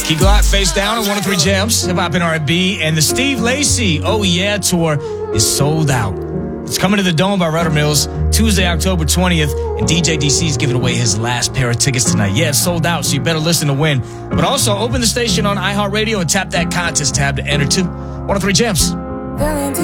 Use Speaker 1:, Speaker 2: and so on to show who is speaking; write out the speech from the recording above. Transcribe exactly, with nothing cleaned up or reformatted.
Speaker 1: Key Glock face down on one oh three Jams, Hip Hop and R and B, and the Steve Lacy Oh Yeah Tour is sold out. It's coming to the Dome by Rudder Mills Tuesday, October twentieth, and D J D C is giving away his last pair of tickets tonight. Yeah, it's sold out, so you better listen to win. But also, open the station on iHeartRadio and tap that contest tab to enter to one oh three Jams.